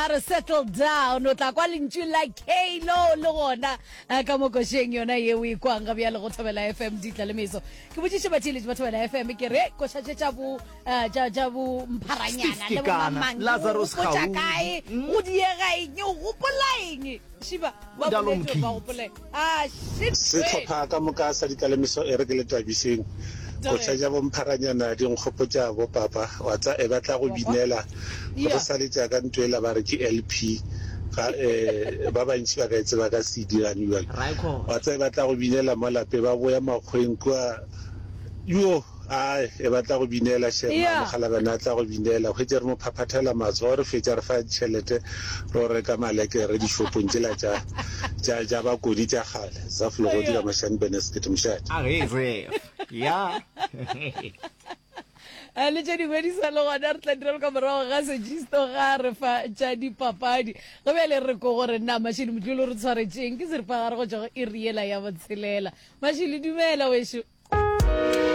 are settle down o tla kwa lentšu la Kalo le gona ka mo košeng yona ye o ikwang ga bjale go Thobela FM di tla le meso ke botšiše batheletši ba Thobela FM ke re košatše tša bo mpharanyana le bomamang Lazarus go tša kae go diega eng o gopola eng šiba ba boletše ba gopole shit se tlhopha ka moka sa dikalemiso e re ke le Tabiseng go tšha bo mpharanyana di nkgopotša bo papa wa tsa e batla go binela go sa le tša ka ntwela ba re ke LP ba bantši ba ka etse ba ka CD annual wa tsa e batla go binela mo lape ba boya makgweng kwa yo e batla go binela shema mogala bana tla go binela go etse re mo phaphathela matso re fetša re fa tšhelete ro reka maleke re di shopong tsela tša ba kodi tša gale za flogo di ka mashani benesket mshati ya le tša dingwe di sa le gona re tla direlo ka morago ga sejisto ga re fa tša dipapadi go bjale re ko gore nna mašhini motlolo re tshwaretšeng ke seripa gare go tšago e riela ya botshelela mašhini dumela wešo